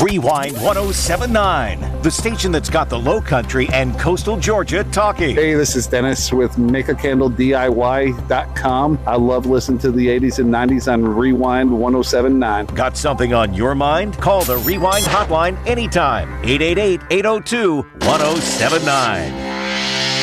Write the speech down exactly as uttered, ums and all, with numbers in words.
Rewind ten seventy-nine, the station that's got the Low Country and coastal Georgia talking. Hey, this is Dennis with Make A Candle D I Y dot com. I love listening to the eighties and nineties on Rewind ten seventy-nine. Got something on your mind? Call the Rewind hotline anytime. eight eight eight, eight oh two, ten seventy-nine.